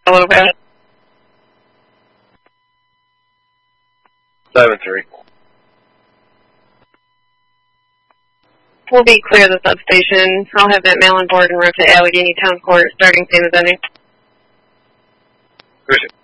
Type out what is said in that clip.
A little bit. 7-3. We'll be clear of the substation. I'll have that mail-in board and route to Allegheny Town Court starting same as ending. Appreciate it.